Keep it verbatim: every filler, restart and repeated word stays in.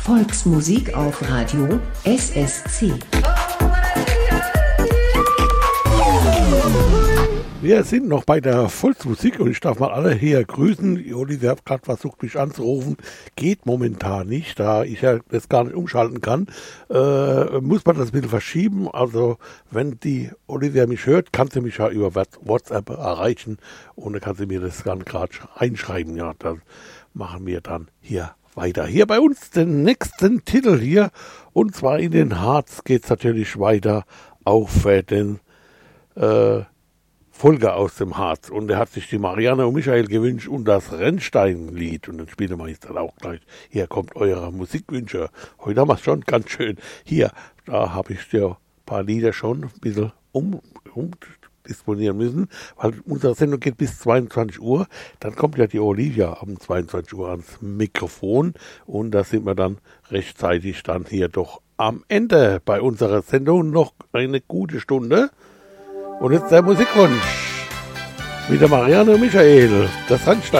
Volksmusik auf Radio S S C. Wir sind noch bei der Volksmusik und ich darf mal alle hier grüßen. Die Olivia hat gerade versucht, mich anzurufen. Geht momentan nicht, da ich ja das gar nicht umschalten kann. Äh, muss man das ein bisschen verschieben. Also wenn die Olivia mich hört, kann sie mich ja über WhatsApp erreichen und dann kann sie mir das dann gerade einschreiben. Ja, dann machen wir dann hier weiter. Hier bei uns den nächsten Titel hier und zwar in den Harz geht es natürlich weiter auf äh, den äh, Folge aus dem Harz und er hat sich die Marianne und Michael gewünscht und das Rennstein-Lied und dann spielen wir jetzt dann auch gleich. Hier kommt eure Musikwünsche. Heute haben wir es schon ganz schön. Hier, da habe ich dir ein paar Lieder schon ein bisschen um, umdisponieren müssen, weil unsere Sendung geht bis zweiundzwanzig Uhr. Dann kommt ja die Olivia um zweiundzwanzig Uhr ans Mikrofon und da sind wir dann rechtzeitig dann hier doch am Ende bei unserer Sendung noch eine gute Stunde. Und jetzt der Musikwunsch mit der Marianne und Michael, das Rennstein.